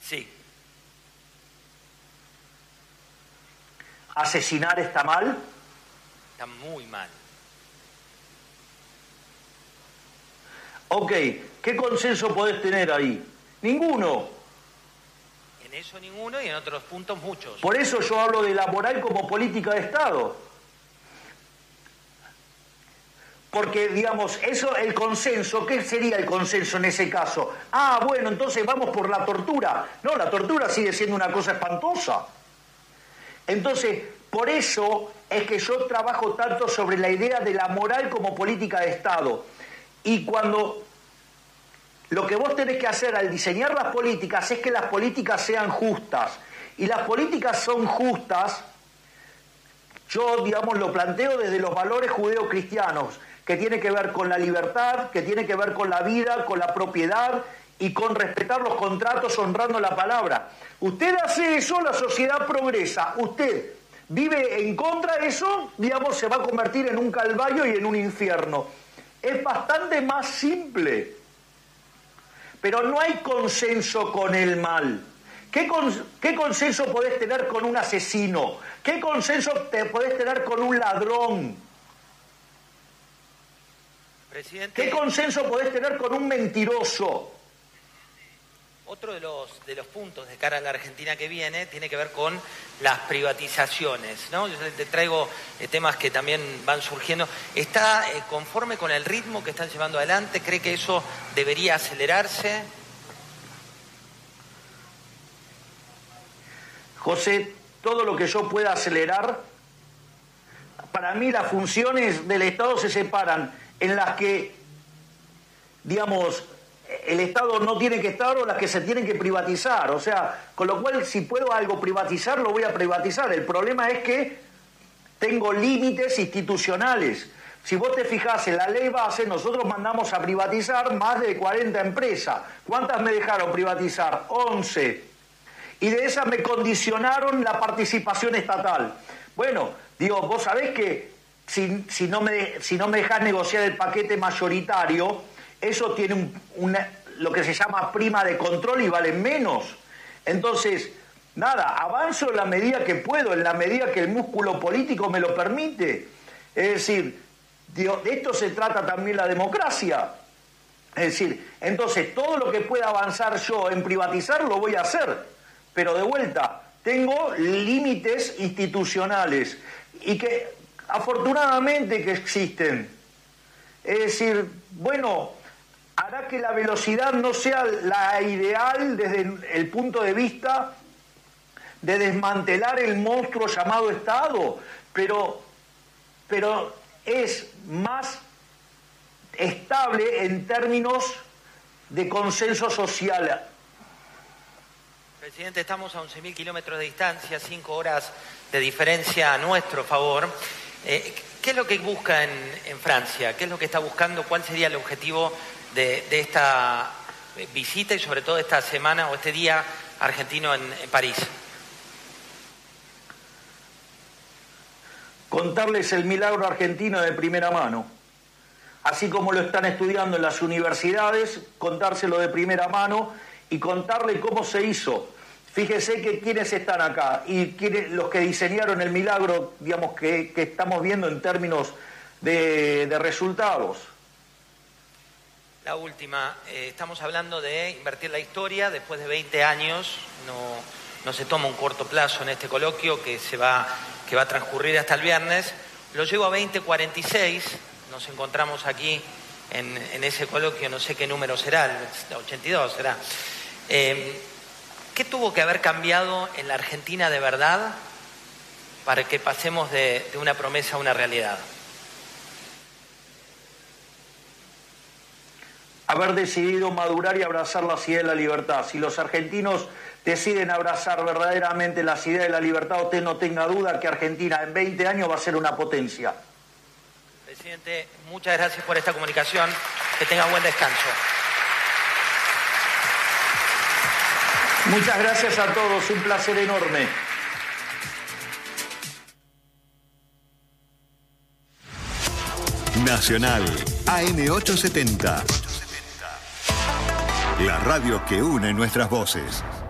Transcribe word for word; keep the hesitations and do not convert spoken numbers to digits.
Sí. ¿Asesinar está mal? Está muy mal. Ok, ¿qué consenso podés tener ahí? Ninguno. En eso ninguno y en otros puntos muchos. Por eso yo hablo de la moral como política de Estado. Porque, digamos, eso, el consenso, ¿qué sería el consenso en ese caso? Ah, bueno, entonces vamos por la tortura. No, la tortura sigue siendo una cosa espantosa. Entonces, por eso es que yo trabajo tanto sobre la idea de la moral como política de Estado. Y cuando lo que vos tenés que hacer al diseñar las políticas es que las políticas sean justas. Y las políticas son justas, yo, digamos, lo planteo desde los valores judeocristianos, que tiene que ver con la libertad, que tiene que ver con la vida, con la propiedad y con respetar los contratos honrando la palabra. Usted hace eso, la sociedad progresa. Usted vive en contra de eso, digamos, se va a convertir en un calvario y en un infierno. Es bastante más simple. Pero no hay consenso con el mal. ¿Qué, con, ¿Qué consenso podés tener con un asesino? ¿Qué consenso te podés tener con un ladrón? Presidente, ¿qué consenso podés tener con un mentiroso? Otro de los, de los puntos de cara a la Argentina que viene tiene que ver con las privatizaciones, ¿no? Yo te traigo eh, temas que también van surgiendo. ¿Está eh, conforme con el ritmo que están llevando adelante? ¿Cree que eso debería acelerarse? José, todo lo que yo pueda acelerar, para mí las funciones del Estado se separan en las que, digamos, el Estado no tiene que estar o las que se tienen que privatizar. O sea, con lo cual, si puedo algo privatizar, lo voy a privatizar. El problema es que tengo límites institucionales. Si vos te fijás en la ley base, nosotros mandamos a privatizar más de cuarenta empresas. ¿Cuántas me dejaron privatizar? once. Y de esas me condicionaron la participación estatal. Bueno, digo, vos sabés que si, si, no, me, si no me dejás negociar el paquete mayoritario, eso tiene un, una, lo que se llama prima de control y vale menos. Entonces, nada, avanzo en la medida que puedo, en la medida que el músculo político me lo permite. Es decir, digo, de esto se trata también la democracia. Es decir, entonces todo lo que pueda avanzar yo en privatizar lo voy a hacer. Pero de vuelta, tengo límites institucionales y que afortunadamente que existen. Es decir, bueno, hará que la velocidad no sea la ideal desde el punto de vista de desmantelar el monstruo llamado Estado, pero, pero es más estable en términos de consenso social. Presidente, estamos a once mil kilómetros de distancia, cinco horas de diferencia a nuestro favor. Eh, ¿Qué es lo que busca en, en Francia? ¿Qué es lo que está buscando? ¿Cuál sería el objetivo de, de esta visita y sobre todo esta semana o este día argentino en, en París? Contarles el milagro argentino de primera mano. Así como lo están estudiando en las universidades, contárselo de primera mano y contarle cómo se hizo. Fíjese que quienes están acá y quienes, los que diseñaron el milagro, digamos, que, que estamos viendo en términos de, de resultados. La última, eh, estamos hablando de invertir la historia después de veinte años, no, no se toma un corto plazo en este coloquio que, se va, que va a transcurrir hasta el viernes, lo llevo a veinte cuarenta y seis, nos encontramos aquí en, en ese coloquio, no sé qué número será, el ochenta y dos será. Eh, ¿Qué tuvo que haber cambiado en la Argentina de verdad para que pasemos de, de una promesa a una realidad? Haber decidido madurar y abrazar las ideas de la libertad. Si los argentinos deciden abrazar verdaderamente las ideas de la libertad, usted no tenga duda que Argentina en veinte años va a ser una potencia. Presidente, muchas gracias por esta comunicación. Que tenga buen descanso. Muchas gracias a todos, un placer enorme. Nacional A M ochocientos setenta. La radio que une nuestras voces.